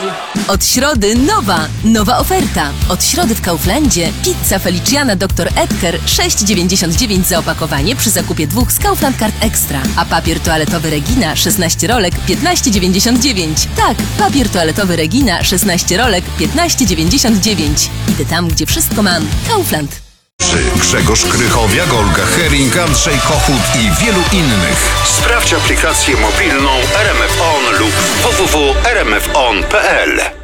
Od środy nowa oferta. Od środy w Kauflandzie pizza Feliciana Dr. Edgar 6,99 za opakowanie przy zakupie 2 z Kaufland Card Extra. A papier toaletowy Regina 16 rolek 15,99. Tak, papier toaletowy Regina 16 rolek 15,99. Idę tam, gdzie wszystko mam. Kaufland. Grzegorz Krychowiak, Olga Hering, Andrzej Kochut i wielu innych. Sprawdź aplikację mobilną RMF On lub www.rmfon.pl.